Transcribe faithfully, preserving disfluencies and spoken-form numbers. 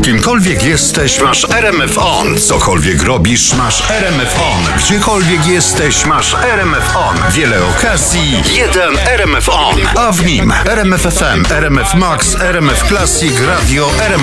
kimkolwiek jesteś, masz R M F On. Cokolwiek robisz, masz R M F On. Gdziekolwiek jesteś, masz R M F On. Wiele okazji, jeden R M F On. A w nim R M F F M, R M F Max, R M F Classic, Radio, R M